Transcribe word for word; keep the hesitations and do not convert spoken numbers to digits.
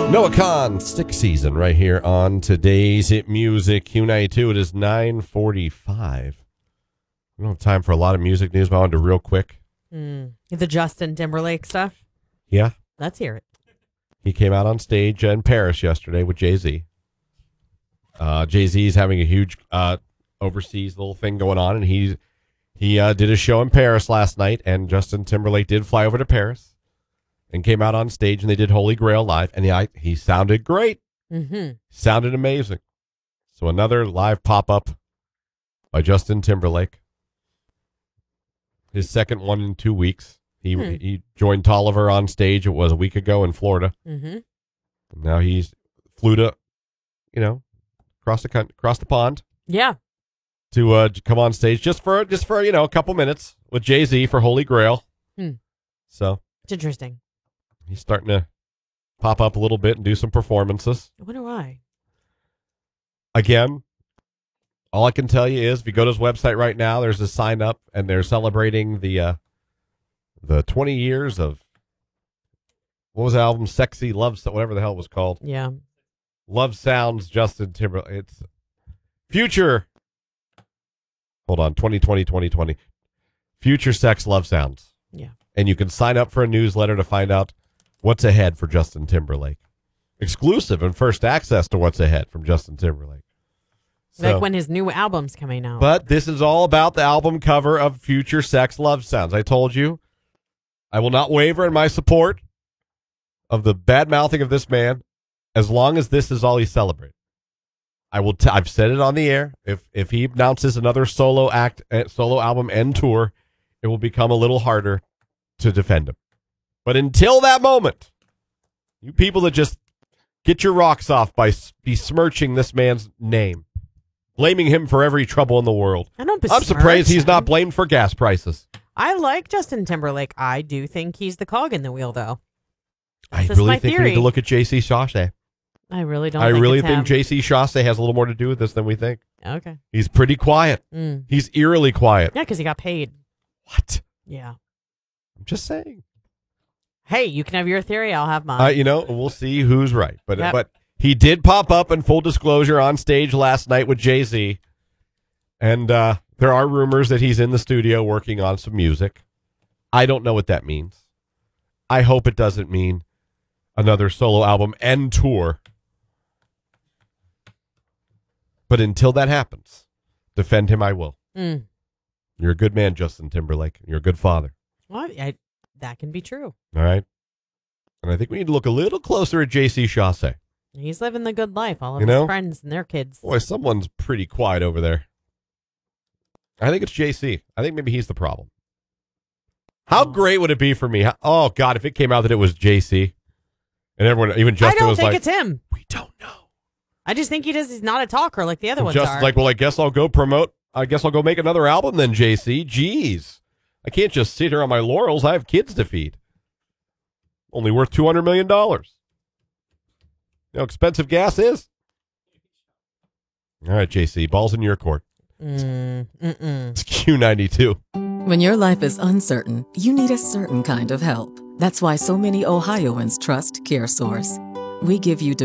Noah Khan, Stick Season, right here on today's Hit Music Q ninety-two. It is nine forty-five. We don't have time for a lot of music news, but I want to do real quick. Mm. The Justin Timberlake stuff? Yeah. Let's hear it. He came out on stage in Paris yesterday with Jay-Z. Uh, Jay-Z is having a huge uh, overseas little thing going on, and he, he uh, did a show in Paris last night, and Justin Timberlake did fly over to Paris and came out on stage, and they did Holy Grail live, and he, he sounded great. Mm-hmm. Sounded amazing. So another live pop-up by Justin Timberlake. His second one in two weeks. He hmm. he joined Tolliver on stage. It was a week ago in Florida. Mm-hmm. Now he's flew to, you know, across the across the pond. Yeah. To uh, come on stage just for just for you know a couple minutes with Jay-Z for Holy Grail. Hmm. So it's interesting. He's starting to pop up a little bit and do some performances. I wonder why. Again, all I can tell you is if you go to his website right now, there's a sign up and they're celebrating the uh, the twenty years of, what was the album? Sexy Love, whatever the hell it was called. Yeah. Love Sounds, Justin Timberlake. It's future. Hold on. twenty twenty, twenty twenty. Future Sex Love Sounds. Yeah. And you can sign up for a newsletter to find out what's ahead for Justin Timberlake. Exclusive and first access to what's ahead from Justin Timberlake. Like So, when his new album's coming out. but this is all about the album cover of Future Sex Love Sounds. I told you, I will not waver in my support of the bad mouthing of this man as long as this is all he celebrates. I will. T- I've said it on the air. If if he announces another solo act, uh, solo album and tour, it will become a little harder to defend him. But until that moment, you people that just get your rocks off by besmirching this man's name, blaming him for every trouble in the world. I don't I'm surprised he's him. not blamed for gas prices. I like Justin Timberlake. I do think he's the cog in the wheel, though. I That's really my think theory. we need to look at J C Chaussee. I really don't I think really it's think him. J C Chaussee has a little more to do with this than we think. Okay. He's pretty quiet. Mm. He's eerily quiet. Yeah, because he got paid. What? Yeah. I'm just saying. Hey, you can have your theory. I'll have mine. Uh, you know, we'll see who's right. But Yep. but he did pop up in full disclosure on stage last night with Jay-Z. And uh, there are rumors that he's in the studio working on some music. I don't know what that means. I hope it doesn't mean another solo album and tour. But until that happens, defend him I will. Mm. You're a good man, Justin Timberlake. You're a good father. Well, I, that can be true. All right? And I think we need to look a little closer at J C Chaussee. He's living the good life. All of You his know? friends and their kids. Boy, someone's pretty quiet over there. I think it's J C. I think maybe he's the problem. How Oh. great would it be for me? How- Oh, God, if it came out that it was J C. And everyone, even Justin I don't was think like, it's him. we don't know. I just think he does. He's not a talker like the other And ones Justin's are. like, well, I guess I'll go promote. I guess I'll go make another album then, J C. Jeez. I can't just sit here on my laurels. I have kids to feed. Only worth two hundred million dollars. You know how expensive gas is? All right, J C, ball's in your court. Mm, mm-mm. It's Q ninety-two. When your life is uncertain, you need a certain kind of help. That's why so many Ohioans trust CareSource. We give you